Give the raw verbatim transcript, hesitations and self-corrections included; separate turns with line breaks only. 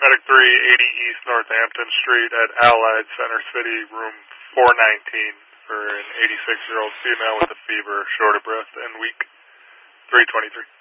Medic three, eighty East Northampton Street at Allied Center City, room four nineteen, for an eighty-six-year-old female with a fever, short of breath, and weak. three twenty-three.